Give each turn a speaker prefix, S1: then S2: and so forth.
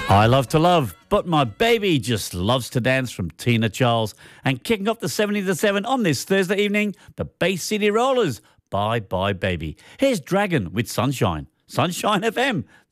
S1: I love to love, but my baby just loves to dance from Tina Charles. And kicking off the 70 to 7 on this Thursday evening, the Bay City Rollers. Bye Bye Baby. Here's Dragon with Sunshine. Sunshine FM.